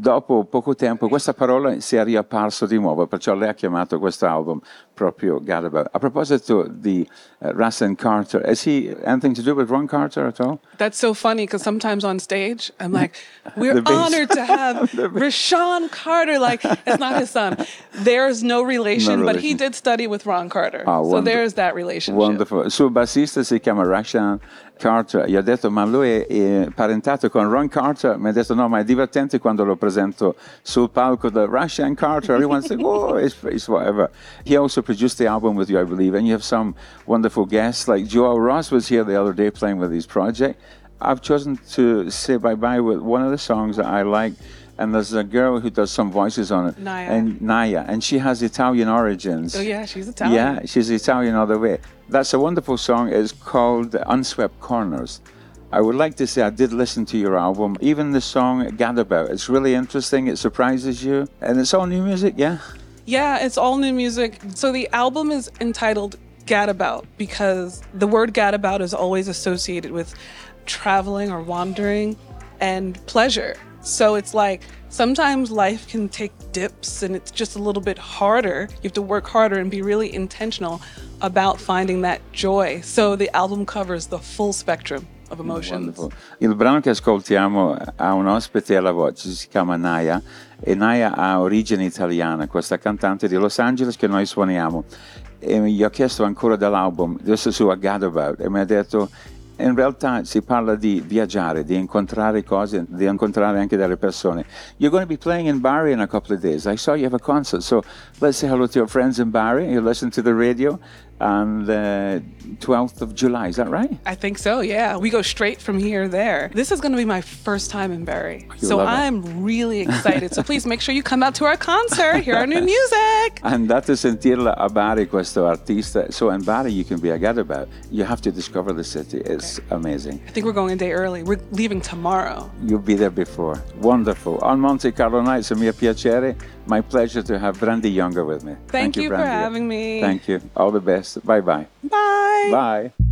dopo poco tempo questa parola si è riapparsa di nuovo, perciò lei ha chiamato questo album proprio Gadabout. A proposito di Russ Carter, is he anything to do with Ron Carter at all? That's so funny because sometimes on stage I'm like, we're honored to have Rashawn Carter. Like, it's not his son. There's no relation, but he did study with Ron Carter. So there's that relationship. Wonderful. Il suo bassista si chiama Rashawn Carter. Gli ho detto, ma lui è parentato con Ron Carter? Mi ha detto, no, ma è divertente quando lo presento sul palco da Rashawn Carter. Everyone's like, oh, it's whatever. He also produced the album with you, I believe, and you have some wonderful guests. Like Joel Ross was here the other day playing with his project. I've chosen to say bye-bye with one of the songs that I like, and there's a girl who does some voices on it. Naya. And she has Italian origins. Oh, yeah, she's Italian. Yeah, she's Italian all the way. That's a wonderful song. It's called Unswept Corners. I would like to say I did listen to your album, even the song Gadabout. It's really interesting. It surprises you. And it's all new music, yeah? Yeah, it's all new music. So the album is entitled Gadabout because the word gadabout is always associated with traveling or wandering and pleasure. So it's like sometimes life can take dips and it's just a little bit harder. You have to work harder and be really intentional about finding that joy. So the album covers the full spectrum of emotions. Wonderful. Il brano che ascoltiamo ha un ospite alla voce, si chiama Naya, e Naya ha origine italiana, questa cantante di Los Angeles che noi suoniamo. E gli ho chiesto ancora dell'album, adesso su Gadabout, e mi ha detto, in realtà si parla di viaggiare, di incontrare cose, di incontrare anche delle persone. You're going to be playing in Bari in a couple of days. I saw you have a concert, so let's say hello to your friends in Bari. You listen to the radio on the 12th of July, is that right? I think so, yeah. We go straight from here there. This is going to be my first time in Bari, so I'm really excited. So please make sure you come out to our concert, hear our new music. Andate a sentirla a Bari, questo artista. So in Bari you can be a Gadabout. You have to discover the city. It's amazing. I think we're going a day early. We're leaving tomorrow. You'll be there before. Wonderful. On Monte Carlo Nights, a mio piacere. My pleasure to have Brandy Younger with me. Thank you for Brandy. having me. Thank you. All the best. Bye-bye. Bye. Bye.